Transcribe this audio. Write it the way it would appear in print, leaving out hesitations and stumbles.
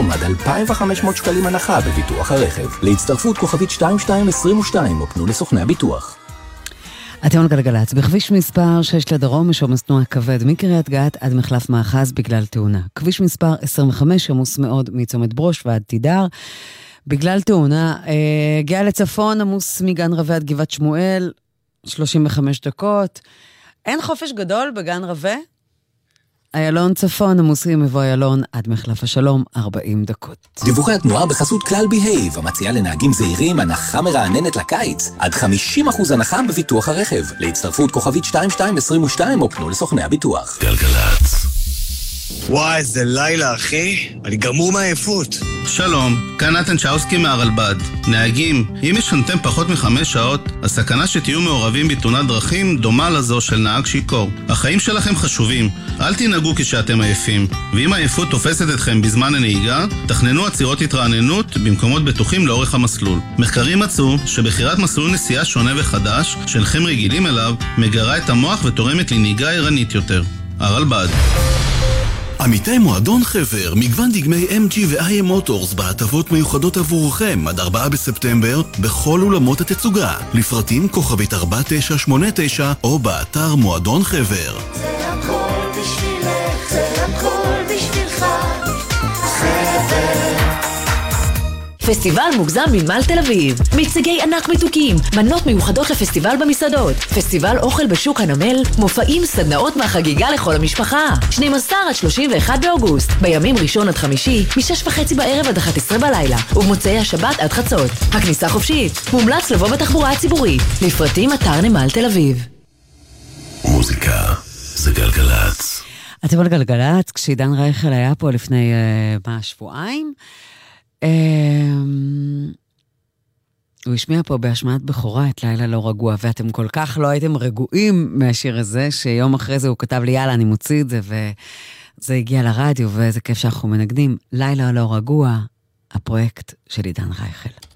היום עד 2,500 שקלים הנחה בביטוח הרכב. להצטרפות כוכבית 2222 או פנו לסוכני הביטוח. אתם על גלגלצ, בכביש מספר 6 לדרום יש עומס תנועה כבד מקריית גת עד מחלף מאחז בגלל תאונה. כביש מספר 25 עמוס מאוד מצומת ברוש ועד תידר בגלל תאונה. גאה לצפון עמוס מגן רווה עד גבעת שמואל 35 דקות. אין חופש גדול בגן רווה? איילון צפון עמוסים מבוא איילון עד מחלף השלום 40 דקות. דיווחי התנועה בחסות כלל בהייב, המציעה לנהגים זהירים הנחה מרעננת לקיץ, עד 50% הנחה בביטוח הרכב. להצטרפות כוכבית 2222 או פנו לסוכני הביטוח. גלגלצ. וואי, איזה לילה, אחי. אני גמור מהעייפות. שלום, כאן נתן צ'אוסקי מהרלב"ד. נהגים, אם ישנתם פחות מ5 שעות, הסכנה שתהיו מעורבים בתאונת דרכים דומה לזו של נהג שיכור. החיים שלכם חשובים, אל תנהגו כשאתם עייפים. ואם העייפות תופסת אתכם בזמן הנהיגה, תכננו עצירות התרעננות במקומות בטוחים לאורך המסלול. מחקרים מצאו שבחירת מסלול נסיעה שונה וחדש, שאינכם רגילים אליו, מגרה את המוח ותורמת לנהיגה ערנית יותר. הרלב"ד. עמיתי מועדון חבר, מגוון דגמי MG ו-IM מוטורס בהטבות מיוחדות עבורכם עד 4 בספטמבר בכל אולמות התצוגה. לפרטים כוכבית 4989 או באתר מועדון חבר. זה הכל בשבילך, זה הכל בשבילך, חבר. פסטיבל מוגזם מנמל תל אביב. מיצגי ענק מתוקים, מנות מיוחדות לפסטיבל במסעדות, פסטיבל אוכל בשוק הנמל, מופעים, סדנאות מהחגיגה לכל המשפחה. 12 עד 31 באוגוסט, בימים ראשון עד חמישי, מ6:30 בערב עד 11 בלילה, ובמוצאי השבת עד חצות. הכניסה חופשית, מומלץ לבוא בתחבורה הציבורית. לפרטים אתר נמל תל אביב. מוזיקה זה גלגלצ. אתם על גלגלצ, כשעידן רייכל היה פה לפני שבועיים, הוא השמיע פה בהשמעת בכורה את לילה לא רגוע, ואתם כל כך לא הייתם רגועים מהשיר הזה, שיום אחרי זה הוא כתב לי יאללה אני מוציא את זה, וזה הגיע לרדיו, ואיזה כיף שאנחנו מנגנים. לילה לא רגוע, הפרויקט של עידן רייכל.